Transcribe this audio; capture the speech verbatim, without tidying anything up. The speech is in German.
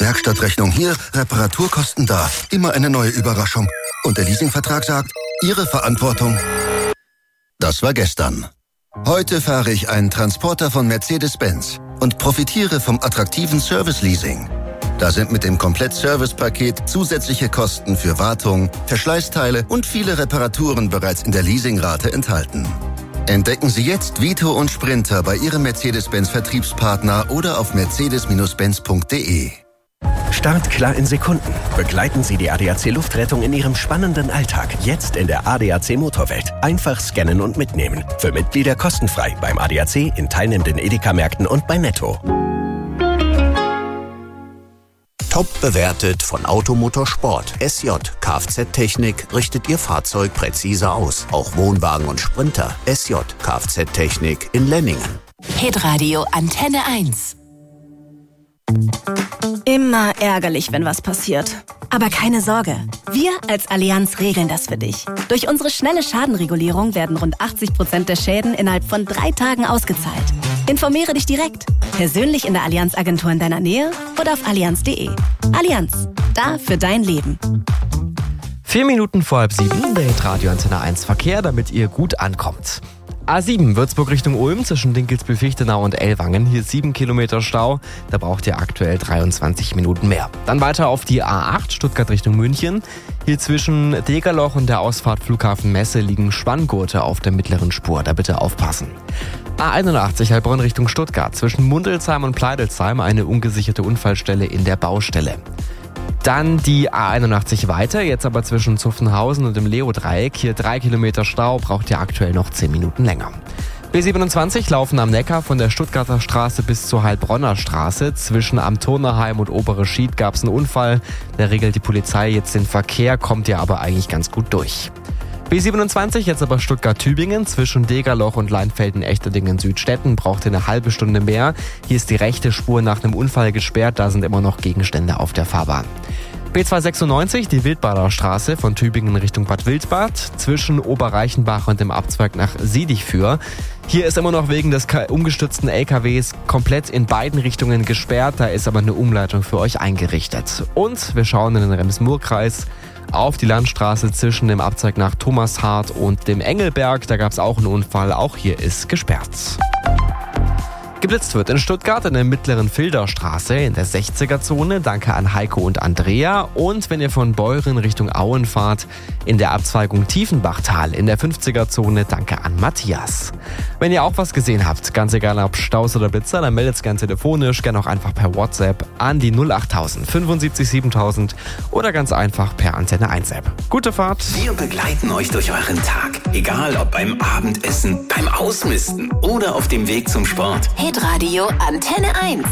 Werkstattrechnung hier, Reparaturkosten da. Immer eine neue Überraschung. Und der Leasingvertrag sagt, Ihre Verantwortung. Das war gestern. Heute fahre ich einen Transporter von Mercedes-Benz und profitiere vom attraktiven Service-Leasing. Da sind mit dem Komplett-Service-Paket zusätzliche Kosten für Wartung, Verschleißteile und viele Reparaturen bereits in der Leasingrate enthalten. Entdecken Sie jetzt Vito und Sprinter bei Ihrem Mercedes-Benz-Vertriebspartner oder auf mercedes Benz punkt de. Start klar in Sekunden. Begleiten Sie die A D A C Luftrettung in Ihrem spannenden Alltag. Jetzt in der A D A C Motorwelt. Einfach scannen und mitnehmen. Für Mitglieder kostenfrei beim A D A C, in teilnehmenden Edeka-Märkten und bei Netto. Top bewertet von Automotor Sport. S J Kfz-Technik richtet Ihr Fahrzeug präziser aus. Auch Wohnwagen und Sprinter. S J Kfz-Technik in Lenningen. Hitradio Antenne eins. Immer ärgerlich, wenn was passiert. Aber keine Sorge, wir als Allianz regeln das für dich. Durch unsere schnelle Schadenregulierung werden rund achtzig Prozent der Schäden innerhalb von drei Tagen ausgezahlt. Informiere dich direkt, persönlich in der Allianz-Agentur in deiner Nähe oder auf allianz punkt de. Allianz, da für dein Leben. Vier Minuten vor halb sieben, der Hitradio Antenne eins Verkehr, damit ihr gut ankommt. A sieben, Würzburg Richtung Ulm, zwischen Dinkelsbühl-Fichtenau und Ellwangen. Hier sieben Kilometer Stau, da braucht ihr aktuell dreiundzwanzig Minuten mehr. Dann weiter auf die A acht, Stuttgart Richtung München. Hier zwischen Degerloch und der Ausfahrt Flughafen Messe liegen Spanngurte auf der mittleren Spur, da bitte aufpassen. A einundachtzig, Heilbronn Richtung Stuttgart, zwischen Mundelsheim und Pleidelsheim eine ungesicherte Unfallstelle in der Baustelle. Dann die A einundachtzig weiter, jetzt aber zwischen Zuffenhausen und dem Leo-Dreieck. Hier drei Kilometer Stau, braucht ihr aktuell noch zehn Minuten länger. B siebenundzwanzig Laufen am Neckar von der Stuttgarter Straße bis zur Heilbronner Straße. Zwischen Am Turnerheim und Obere Schied gab es einen Unfall. Da regelt die Polizei jetzt den Verkehr, kommt ihr aber eigentlich ganz gut durch. B siebenundzwanzig, jetzt aber Stuttgart-Tübingen, zwischen Degerloch und Leinfelden-Echterdingen-Südstetten, braucht ihr eine halbe Stunde mehr. Hier ist die rechte Spur nach einem Unfall gesperrt, da sind immer noch Gegenstände auf der Fahrbahn. B zweihundertsechsundneunzig, die Wildbader Straße von Tübingen Richtung Bad Wildbad, zwischen Oberreichenbach und dem Abzweig nach Siedigfür. Hier ist immer noch wegen des umgestürzten L K Ws komplett in beiden Richtungen gesperrt, da ist aber eine Umleitung für euch eingerichtet. Und wir schauen in den Rems-Murr-Kreis auf die Landstraße zwischen dem Abzweig nach Thomashardt und dem Engelberg. Da gab es auch einen Unfall, auch hier ist gesperrt. Geblitzt wird in Stuttgart in der mittleren Filderstraße in der sechziger-Zone. Danke an Heiko und Andrea. Und wenn ihr von Beuren Richtung Auen fahrt, in der Abzweigung Tiefenbachtal in der fünfziger-Zone. Danke an Matthias. Wenn ihr auch was gesehen habt, ganz egal ob Staus oder Blitzer, dann meldet es gerne telefonisch, gerne auch einfach per WhatsApp an die null achttausend fünfundsiebzig siebentausend oder ganz einfach per Antenne eins App. Gute Fahrt! Wir begleiten euch durch euren Tag. Egal ob beim Abendessen, beim Ausmisten oder auf dem Weg zum Sport. Hitradio Antenne eins.